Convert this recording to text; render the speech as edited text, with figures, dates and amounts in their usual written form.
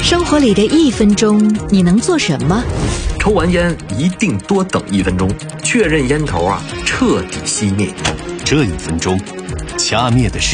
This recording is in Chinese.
生活里的1分钟，你能做什么？ 抽完烟一定多等1分钟，确认烟头彻底熄灭。 这1分钟，掐灭的是